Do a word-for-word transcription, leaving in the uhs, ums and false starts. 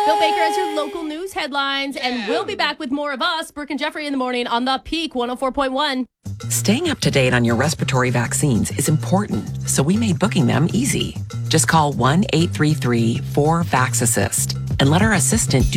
Bill Baker has your local news headlines, and we'll be back with more of us, Brooke and Jeffrey, in the morning on The Peak one oh four point one. Staying up to date on your respiratory vaccines is important, so we made booking them easy. Just call one eight three three four VAX assist and let our assistant do